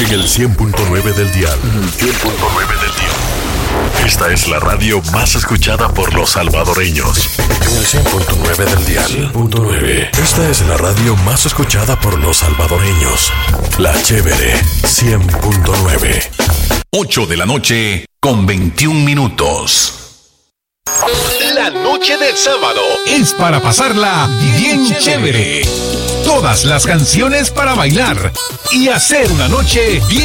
En el 100.9 del dial. Esta es la radio más escuchada por los salvadoreños. En el 100.9 del dial. 100.9. Esta es la radio más escuchada por los salvadoreños. La Chévere 100.9. 8 de la noche con 21 minutos. La noche del sábado Es para pasarla bien chévere. Todas las canciones para bailar y hacer una noche bien